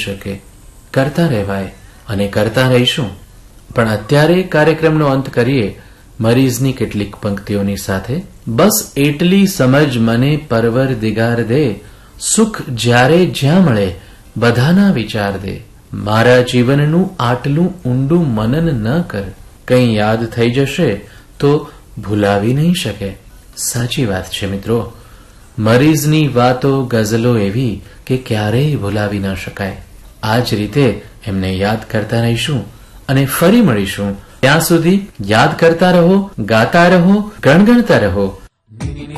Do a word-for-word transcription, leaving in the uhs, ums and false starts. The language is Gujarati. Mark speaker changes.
Speaker 1: શકે. કરતા રહેવાય અને કરતા રહીશું. પણ અત્યારે કાર્યક્રમનો અંત કરીએ મરીઝની કેટલીક પંક્તિઓની સાથે. બસ એટલી સમજ મને પરવરદિગાર દે, સુખ જ્યારે જ્યાં મળે બધાના વિચાર દે. મારા જીવનનું આટલું ઊંડું મનન ન કર, કંઈ યાદ થઈ જશે તો ભૂલાવી નહીં શકે. સાચી વાત છે મિત્રો. મરીઝની વાતો ગઝલો એવી કે ક્યારેય ભૂલાવી ન શકાય. આ જ રીતે એમને યાદ કરતા રહીશું અને ફરી મળીશું. ત્યાં સુધી યાદ કરતા રહો, ગાતા રહો, ગણગણતા રહો.